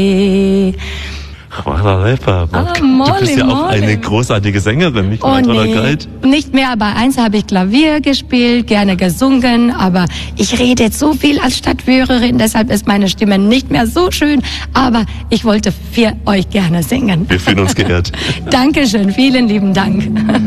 Du bist ja auch eine großartige Sängerin, nicht nur ein toller Guide. Nicht mehr, aber eins habe ich Klavier gespielt, gerne gesungen, aber ich rede jetzt so viel als Stadtführerin, deshalb ist meine Stimme nicht mehr so schön, aber ich wollte für euch gerne singen. Wir fühlen uns geehrt. Dankeschön, vielen lieben Dank.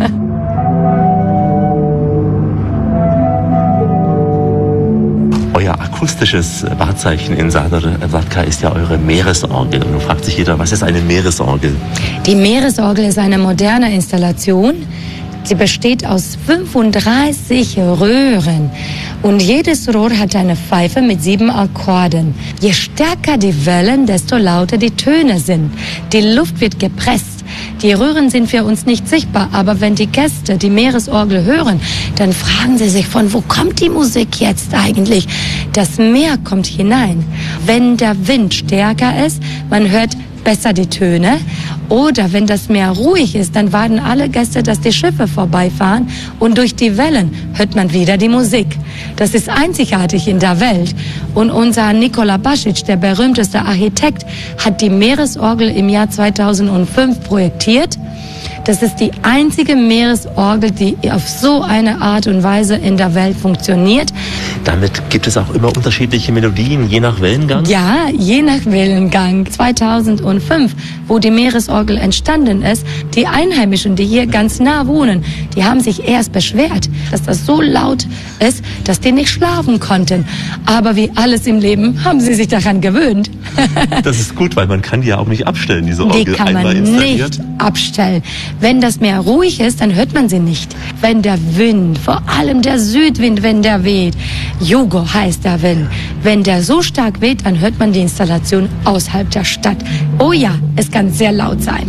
Euer akustisches Wahrzeichen in Záhradka ist ja eure Meeresorgel. Und nun fragt sich jeder, was ist eine Meeresorgel? Die Meeresorgel ist eine moderne Installation. Sie besteht aus 35 Röhren und jedes Rohr hat eine Pfeife mit 7 Akkorden. Je stärker die Wellen, desto lauter die Töne sind. Die Luft wird gepresst. Die Röhren sind für uns nicht sichtbar, aber wenn die Gäste die Meeresorgel hören, dann fragen sie sich, von wo kommt die Musik jetzt eigentlich? Das Meer kommt hinein. Wenn der Wind stärker ist, man hört besser die Töne. Oder wenn das Meer ruhig ist, dann warten alle Gäste, dass die Schiffe vorbeifahren und durch die Wellen hört man wieder die Musik. Das ist einzigartig in der Welt. Und unser Nikola Basic, der berühmteste Architekt, hat die Meeresorgel im Jahr 2005 projektiert. Das ist die einzige Meeresorgel, die auf so eine Art und Weise in der Welt funktioniert. Damit gibt es auch immer unterschiedliche Melodien, je nach Wellengang? Ja, je nach Wellengang. 2005, wo die Meeresorgel entstanden ist, die Einheimischen, die hier ganz nah wohnen, die haben sich erst beschwert, dass das so laut ist, dass die nicht schlafen konnten. Aber wie alles im Leben haben sie sich daran gewöhnt. Das ist gut, weil man kann die ja auch nicht abstellen, diese Orgel. Die kann man nicht abstellen. Wenn das Meer ruhig ist, dann hört man sie nicht. Wenn der Wind, vor allem der Südwind, wenn der weht, Jugo heißt der Wind, wenn der so stark weht, dann hört man die Installation außerhalb der Stadt. Oh ja, es kann sehr laut sein.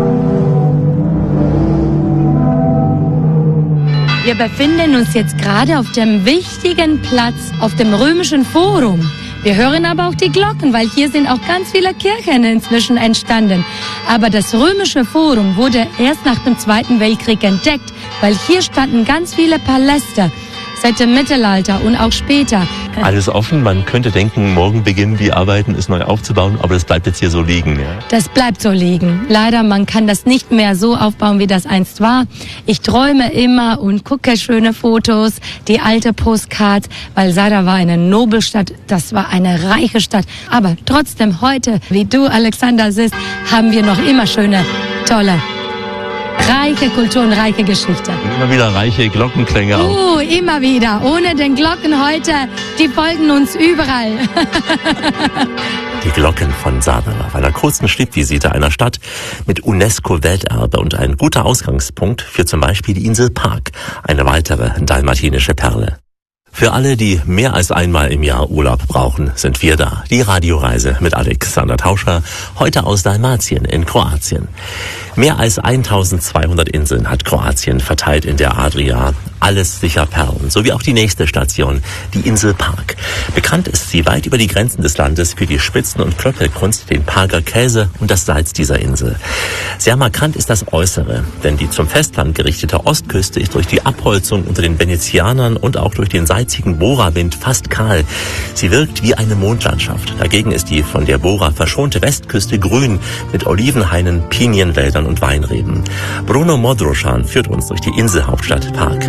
Wir befinden uns jetzt gerade auf dem wichtigen Platz, auf dem Römischen Forum. Wir hören aber auch die Glocken, weil hier sind auch ganz viele Kirchen inzwischen entstanden. Aber das Römische Forum wurde erst nach dem Zweiten Weltkrieg entdeckt, weil hier standen ganz viele Paläste seit dem Mittelalter und auch später. Alles offen, man könnte denken, morgen beginnen die Arbeiten, es neu aufzubauen, aber das bleibt jetzt hier so liegen. Ja? Das bleibt so liegen. Leider, man kann das nicht mehr so aufbauen, wie das einst war. Ich träume immer und gucke schöne Fotos, die alte Postcards, weil Záhra war eine Nobelstadt, das war eine reiche Stadt. Aber trotzdem heute, wie du, Alexander, siehst, haben wir noch immer schöne, tolle, reiche Kultur und reiche Geschichte. Und immer wieder reiche Glockenklänge auch. Immer wieder. Ohne den Glocken heute, die folgen uns überall. Die Glocken von Záhra auf einer kurzen Stippvisite einer Stadt mit UNESCO-Welterbe und ein guter Ausgangspunkt für zum Beispiel die Insel Pag, eine weitere dalmatinische Perle. Für alle, die mehr als einmal im Jahr Urlaub brauchen, sind wir da. Die Radioreise mit Alexander Tauscher, heute aus Dalmatien in Kroatien. Mehr als 1200 Inseln hat Kroatien verteilt in der Adria. Alles sicher Perlen, so wie auch die nächste Station, die Insel Pag. Bekannt ist sie weit über die Grenzen des Landes für die Spitzen- und Klöppelkunst, den Pager Käse und das Salz dieser Insel. Sehr markant ist das Äußere, denn die zum Festland gerichtete Ostküste ist durch die Abholzung unter den Venezianern und auch durch den salzigen Bora-Wind fast kahl. Sie wirkt wie eine Mondlandschaft. Dagegen ist die von der Bora verschonte Westküste grün mit Olivenhainen, Pinienwäldern und Weinreben. Bruno Modroschan führt uns durch die Inselhauptstadt Pag.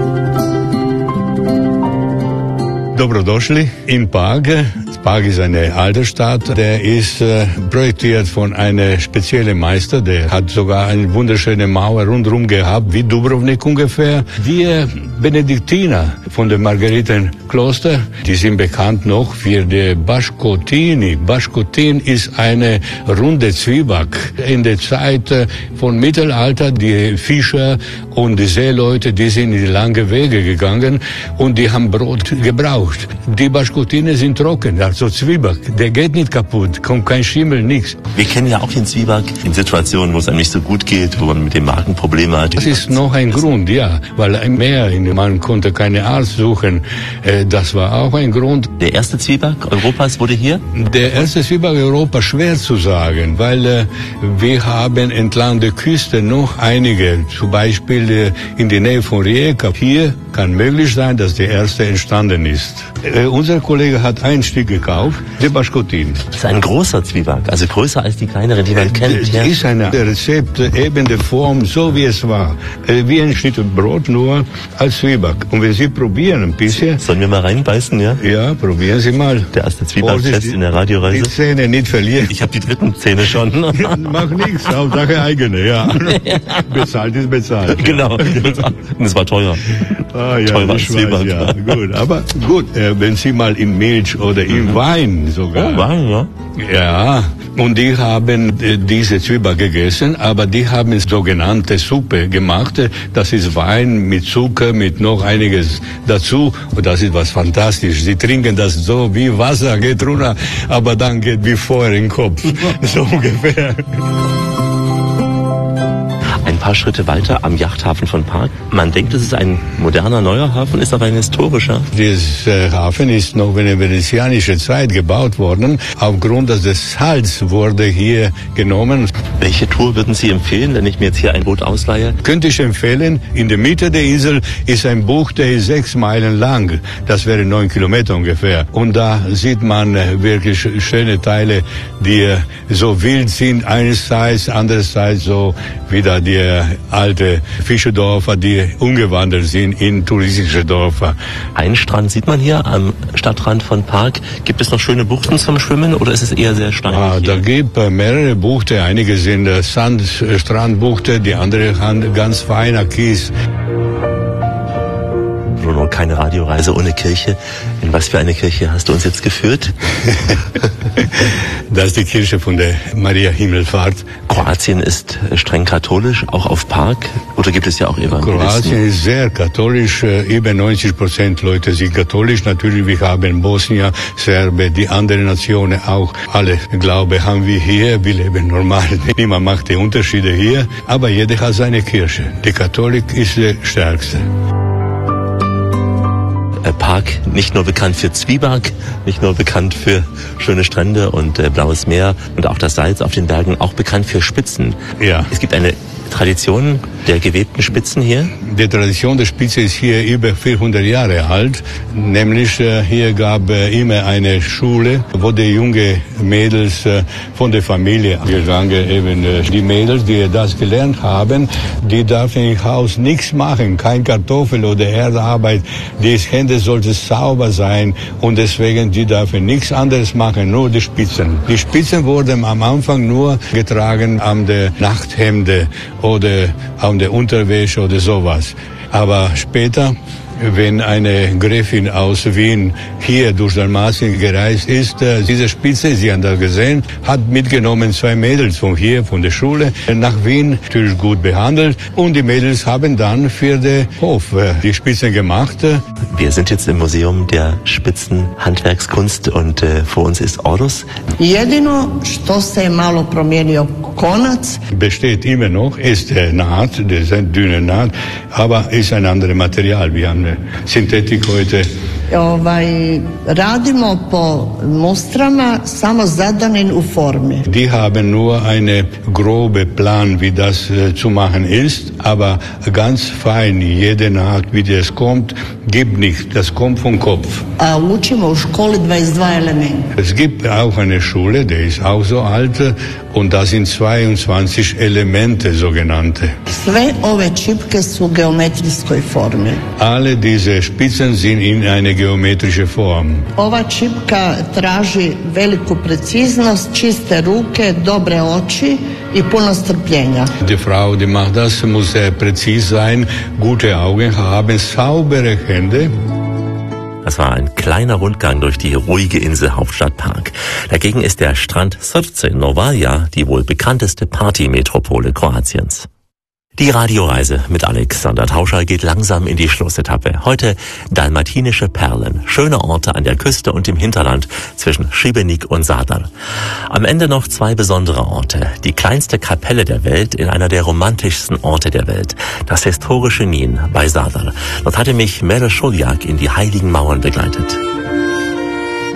Dobrodošli in Pag. Pag ist eine alte Stadt. Der ist projektiert von einem speziellen Meister. Der hat sogar eine wunderschöne Mauer rundherum gehabt, wie Dubrovnik ungefähr. Die Benediktiner von dem Margaritenkloster, die sind bekannt noch für die Baškotini. Baškotin ist eine runde Zwieback. In der Zeit von Mittelalter, die Fischer und die Seeleute, die sind in die langen Wege gegangen und die haben Brot gebraucht. Die Baškotine sind trocken, also Zwieback. Der geht nicht kaputt, kommt kein Schimmel, nichts. Wir kennen ja auch den Zwieback in Situationen, wo es einem nicht so gut geht, wo man mit dem Magen Probleme hat. Das ist noch ein Grund, ja, weil im Meer, man konnte keine Arzt suchen. Das war auch ein Grund. Der erste Zwieback Europas wurde hier? Der erste Zwieback Europas schwer zu sagen, weil wir haben entlang der Küste noch einige, zum Beispiel in der Nähe von Rijeka. Hier kann möglich sein, dass der erste entstanden ist. Unser Kollege hat ein Stück gekauft, der Baschkotin. Das ist ein großer Zwieback, also größer als die kleineren, die man kennt. Das ist ein Rezept, eben der Form, so wie es war. Wie ein Schnitt Brot, nur als Zwieback. Und wenn Sie probieren ein bisschen... Sollen wir mal reinbeißen, ja? Ja, probieren Sie mal. Der erste Zwieback-Test in der Radioreise. Die Zähne nicht verlieren. Ich habe die dritten Zähne schon. Macht nichts, Hauptsache eigene, ja. Bezahlt ist bezahlt. Genau, und es war teuer. Ah, ja, teuer als Zwieback. Ja, gut. Aber gut, wenn Sie mal in Milch oder in Wein sogar. Oh, Wein, ja. Ja, und die haben diese Zwieback gegessen, aber die haben sogenannte Suppe gemacht. Das ist Wein mit Zucker, mit noch einiges dazu. Und das ist was fantastisch. Sie trinken das so wie Wasser, geht runter, aber dann geht wie Feuer in den Kopf. So ungefähr. Ein paar Schritte weiter am Yachthafen von Park. Man denkt, es ist ein moderner, neuer Hafen, ist aber ein historischer. Dieser Hafen ist noch in der venezianischen Zeit gebaut worden. Aufgrund des Salz wurde hier genommen. Welche Tour würden Sie empfehlen, wenn ich mir jetzt hier ein Boot ausleihe? Könnte ich empfehlen. In der Mitte der Insel ist ein Bucht, der ist 6 Meilen lang. Das wäre 9 Kilometer ungefähr. Und da sieht man wirklich schöne Teile, die so wild sind. Einerseits, andererseits so wieder die alte Fischerdörfer, die umgewandelt sind in touristische Dörfer. Einen Strand sieht man hier am Stadtrand von Park. Gibt es noch schöne Buchten zum Schwimmen oder ist es eher sehr steinig? Da gibt mehrere Buchten. Einige sind Sandstrandbuchten, die andere ganz feiner Kies. Bruno, keine Radioreise ohne Kirche. In was für eine Kirche hast du uns jetzt geführt? Das ist die Kirche von der Maria Himmelfahrt. Kroatien ist streng katholisch, auch auf Park? Oder gibt es ja auch Evangelisten? Kroatien ist sehr katholisch. Über 90% Leute sind katholisch. Natürlich, wir haben Bosnier, Serben, die anderen Nationen auch. Alle Glaube haben wir hier. Wir leben normal. Niemand macht die Unterschiede hier. Aber jeder hat seine Kirche. Die Katholik ist die stärkste. Park nicht nur bekannt für Zwieback, nicht nur bekannt für schöne Strände und blaues Meer und auch das Salz auf den Bergen, auch bekannt für Spitzen. Ja. Es gibt eine Tradition der gewebten Spitzen hier? Die Tradition der Spitze ist hier über 400 Jahre alt. Nämlich hier gab immer eine Schule, wo die junge Mädels von der Familie gegangen, eben die Mädels, die das gelernt haben, die dürfen im Haus nichts machen, kein Kartoffel oder Erdarbeit. Die Hände sollten sauber sein und deswegen die dürfen nichts anderes machen, nur die Spitzen. Die Spitzen wurden am Anfang nur getragen an der Nachthemde oder an der Unterwäsche oder sowas. Aber später, wenn eine Gräfin aus Wien hier durch Dalmatien gereist ist, diese Spitze, Sie haben das gesehen, hat mitgenommen 2 Mädels von hier, von der Schule, nach Wien, natürlich gut behandelt. Und die Mädels haben dann für den Hof die Spitzen gemacht. Wir sind jetzt im Museum der Spitzenhandwerkskunst und vor uns ist Ordos. Jedino što se malo promijenio konac. Besteht immer noch, ist der Naht, der dünne Naht, aber ist ein anderes Material. Wir haben eine Synthetik heute. Radimo po mustrama samo zadanen u formi. Die haben nur eine grobe Plan, wie das zu machen ist, aber ganz fein, jede Naht, wie das kommt, gibt nicht. Das kommt vom Kopf. Učimo u školi 22 Elemente. Es gibt auch eine Schule, die ist auch so alt, und da sind 22 Elemente, sogenannte. Sve ove čipke su u geometrijskoj formi. Alle diese Spitzen sind in eine geometrische Form. Ova čipka traži veliku preciznost, čiste ruke, dobre oči i puno strpljenja. Die Frau, die macht das, muss sehr präzise sein, gute Augen haben, saubere Hände. Das war ein kleiner Rundgang durch die ruhige Inselhauptstadt Park. Dagegen ist der Strand Srce Novaja die wohl bekannteste Partymetropole Kroatiens. Die Radioreise mit Alexander Tauscher geht langsam in die Schlussetappe. Heute dalmatinische Perlen, schöne Orte an der Küste und im Hinterland zwischen Šibenik und Zadar. Am Ende noch 2 besondere Orte. Die kleinste Kapelle der Welt in einer der romantischsten Orte der Welt, das historische Nin bei Zadar. Dort hatte mich Mere Šuljak in die heiligen Mauern begleitet.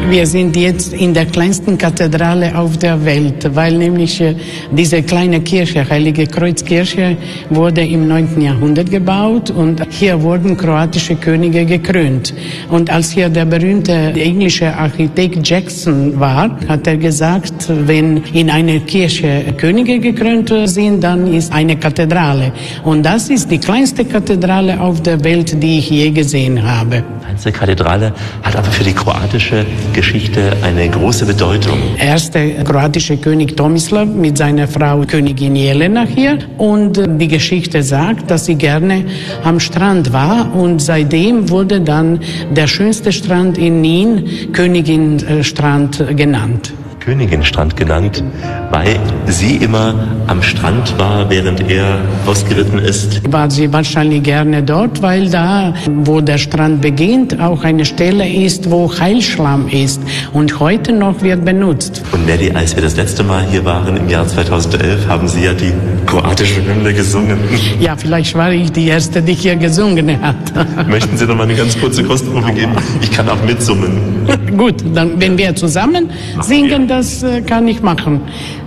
Wir sind jetzt in der kleinsten Kathedrale auf der Welt, weil nämlich diese kleine Kirche, Heilige Kreuzkirche, wurde im 9. Jahrhundert gebaut und hier wurden kroatische Könige gekrönt. Und als hier der berühmte englische Architekt Jackson war, hat er gesagt, wenn in einer Kirche Könige gekrönt sind, dann ist eine Kathedrale. Und das ist die kleinste Kathedrale auf der Welt, die ich je gesehen habe. Die kleinste Kathedrale hat aber für die kroatische Geschichte eine große Bedeutung. Erster kroatische König Tomislav mit seiner Frau Königin Jelena hier. Und die Geschichte sagt, dass sie gerne am Strand war. Und seitdem wurde dann der schönste Strand in Nin Königinstrand genannt. Königinstrand genannt, weil sie immer am Strand war, während er ausgeritten ist. War sie wahrscheinlich gerne dort, weil da, wo der Strand beginnt, auch eine Stelle ist, wo Heilschlamm ist und heute noch wird benutzt. Und Nelly, als wir das letzte Mal hier waren, im Jahr 2011, haben Sie ja die kroatische Hymne gesungen. Ja, vielleicht war ich die Erste, die hier gesungen hat. Möchten Sie noch mal eine ganz kurze Kostprobe geben? Ich kann auch mitsummen. Gut, dann, wenn wir zusammen singen, das kann ich machen.